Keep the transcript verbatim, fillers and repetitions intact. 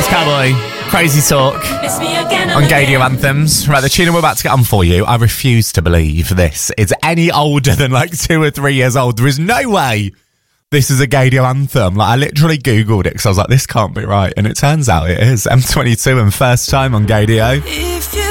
Space Cowboy, Crazy Talk on Gadio Anthems. Right, the tune we're about to get on for you, I refuse to believe this is any older than like two or three years old. There is no way this is a Gadio anthem. Like, I literally Googled it because I was like, this can't be right. And it turns out it is. M twenty-two and First Time on Gadio.